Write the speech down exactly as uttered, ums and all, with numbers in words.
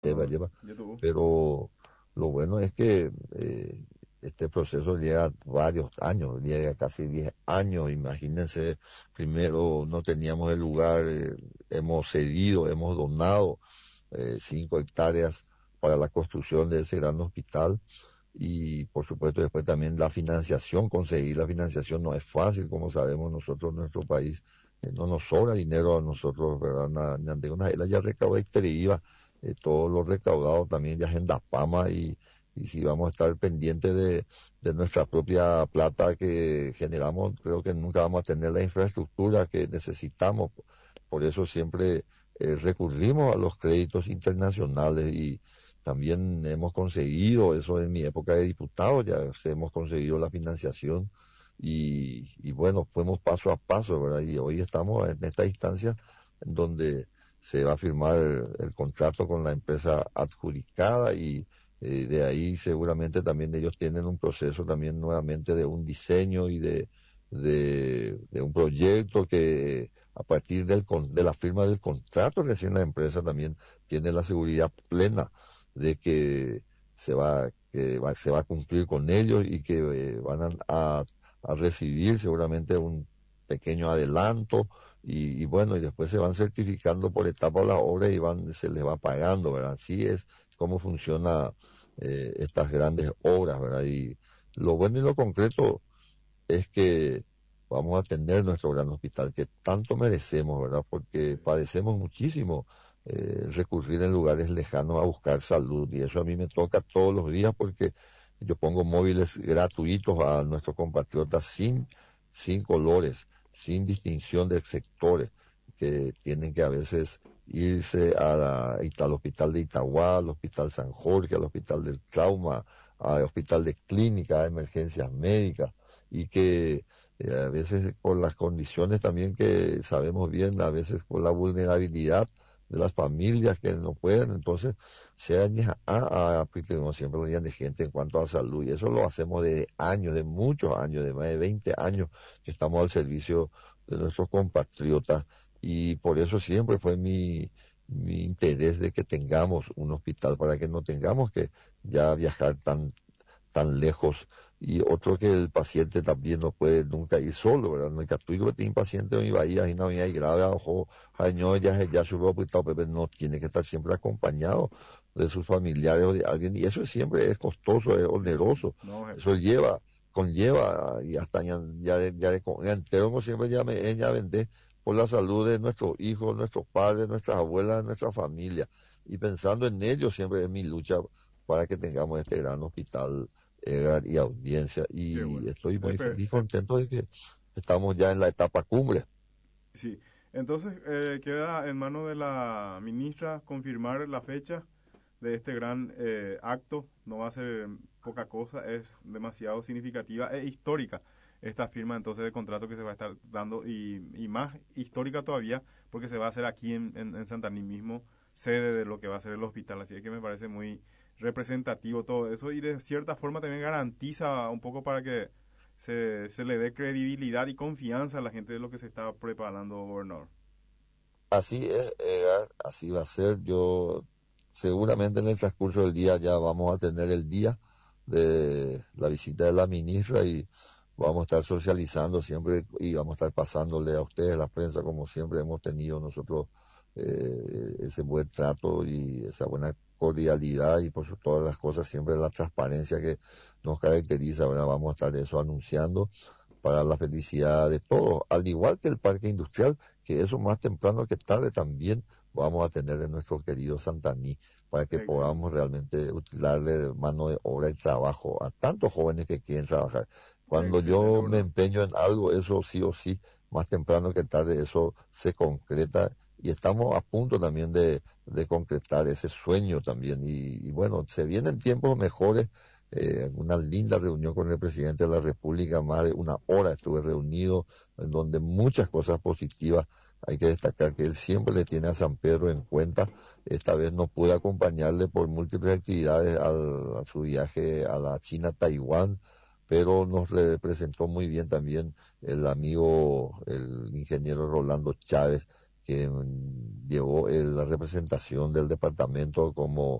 lleva, Ah, lleva. ya tuvo. Pero lo bueno es que eh, este proceso lleva varios años, llega casi diez años. Imagínense, primero no teníamos el lugar, eh, hemos cedido, hemos donado eh, cinco hectáreas para la construcción de ese gran hospital. Y por supuesto después también la financiación, conseguir la financiación no es fácil, como sabemos nosotros en nuestro país, eh, no nos sobra dinero a nosotros, ¿verdad? Na, na, de una isla ya recauda IVA, eh, todo lo recaudado también ya en Pama y, y si vamos a estar pendientes de, de nuestra propia plata que generamos, creo que nunca vamos a tener la infraestructura que necesitamos. Por eso siempre eh, recurrimos a los créditos internacionales y también hemos conseguido, eso en mi época de diputado, ya hemos conseguido la financiación y, y bueno, fuimos paso a paso, ¿verdad? Y hoy estamos en esta instancia en donde se va a firmar el, el contrato con la empresa adjudicada y eh, de ahí seguramente también ellos tienen un proceso también nuevamente de un diseño y de, de, de un proyecto que a partir del, con- de la firma del contrato recién la empresa también tiene la seguridad plena de que se va, que va- se va a cumplir con ellos y que eh, van a, a- a recibir seguramente un pequeño adelanto y, y bueno, y después se van certificando por etapas las obras y van, se les va pagando, ¿verdad? Así es cómo funciona eh, estas grandes obras, ¿verdad? Y lo bueno y lo concreto es que vamos a tener nuestro gran hospital que tanto merecemos, ¿verdad? Porque padecemos muchísimo eh, recurrir en lugares lejanos a buscar salud y eso a mí me toca todos los días porque yo pongo móviles gratuitos a nuestros compatriotas sin, sin colores, sin distinción de sectores, que tienen que a veces irse a la- al hospital de Itagua, al hospital San Jorge, al hospital del trauma, al hospital de clínica, a emergencias médicas y que eh, a veces por las condiciones también que sabemos bien, a veces por la vulnerabilidad de las familias que no pueden, entonces se daña a, a, pues, tenemos siempre la de gente en cuanto a salud y eso lo hacemos de años, de muchos años, de más de veinte años que estamos al servicio de nuestros compatriotas y por eso siempre fue mi, mi interés de que tengamos un hospital para que no tengamos que ya viajar tan tan lejos y otro que el paciente también no puede nunca ir solo, ¿verdad? No hay que tú que tiene paciente en mi bahía y no había grave, ojo, año ya ya subió hospital, pero no tiene que estar siempre acompañado de sus familiares o de alguien y eso siempre es costoso, es Sí, sí. oneroso, No, eh, eso lleva, conlleva y hasta ya, ya de, ya de, ya entero como siempre ya me ya vendé por la salud de nuestros hijos, nuestros padres, nuestras abuelas, nuestra familia y pensando en ellos siempre es mi lucha para que tengamos este gran hospital eh, y audiencia qué y bueno. estoy muy Espe- feliz y eh, contento de que estamos ya en la etapa cumbre. sí. Entonces, eh, queda en manos de la ministra confirmar la fecha de este gran eh, acto. No va a ser poca cosa, es demasiado significativa e histórica esta firma entonces de contrato que se va a estar dando y, y más histórica todavía porque se va a hacer aquí en, en, en Santaní mismo, sede de lo que va a ser el hospital. Así que me parece muy representativo todo eso y de cierta forma también garantiza un poco para que se, se le dé credibilidad y confianza a la gente de lo que se está preparando, gobernador. Así es, Edgar, así va a ser. Yo seguramente en el transcurso del día ya vamos a tener el día de la visita de la ministra y vamos a estar socializando siempre y vamos a estar pasándole a ustedes, la prensa, como siempre hemos tenido nosotros eh, ese buen trato y esa buena cordialidad y por sobre todas las cosas siempre la transparencia que nos caracteriza, ¿verdad? Vamos a estar eso anunciando para la felicidad de todos, al igual que el parque industrial, que eso más temprano que tarde también vamos a tener en nuestro querido Santaní, para que podamos Excelente, realmente utilizarle mano de obra y trabajo a tantos jóvenes que quieren trabajar. Cuando excelente, yo me gobernador. empeño en algo, eso sí o sí, más temprano que tarde, eso se concreta y estamos a punto también de, de concretar ese sueño también. Y, y bueno, se vienen tiempos mejores, eh, una linda reunión con el presidente de la República, más de una hora estuve reunido, en donde muchas cosas positivas. Hay que destacar que él siempre le tiene a San Pedro en cuenta. Esta vez no pude acompañarle por múltiples actividades al- a su viaje a la China, Taiwán, pero nos representó muy bien también el amigo, el ingeniero Rolando Chávez, que mm, llevó eh, la representación del departamento como